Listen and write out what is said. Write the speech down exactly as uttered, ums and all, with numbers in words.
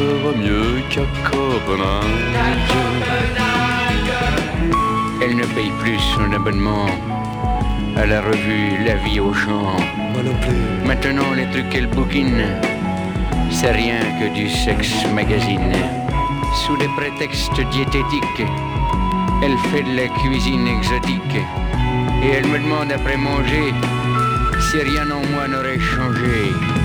fera mieux qu'à Copenhague. Elle ne paye plus son abonnement à la revue La Vie au Champ. Moi non plus. Maintenant, les trucs qu'elle bouquine, c'est rien que du sexe magazine. Sous des prétextes diététiques, elle fait de la cuisine exotique. Et elle me demande après manger si rien en moi n'aurait changé.